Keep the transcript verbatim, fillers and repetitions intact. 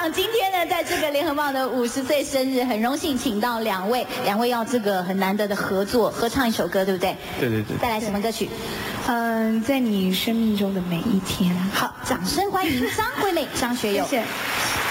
想今天呢，在这个联合报的五十岁生日，很荣幸请到两位，两位要这个很难得的合作，合唱一首歌，对不对？ 对对对。 带来什么歌曲？ 嗯，在你生命中的每一天。 好，掌声欢迎张惠妹、张学友。 谢谢。